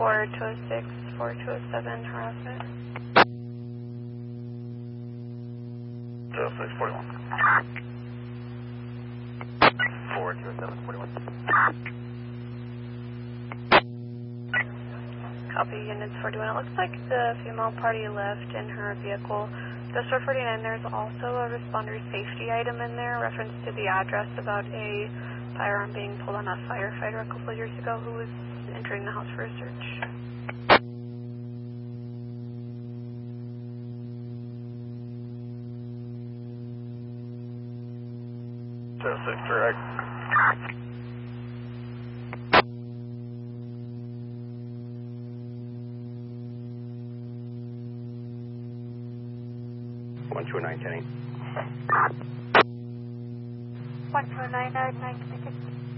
4206, 4207, harassment. 0641. 420741. Copy, units 41. It looks like the female party left in her vehicle. The store 49, there's also a responder safety item in there, reference to the address about a firearm being pulled on a firefighter a couple of years ago who was entering the house for a search. 06 direct. One two nine, Kenny. 129, 9 tickets.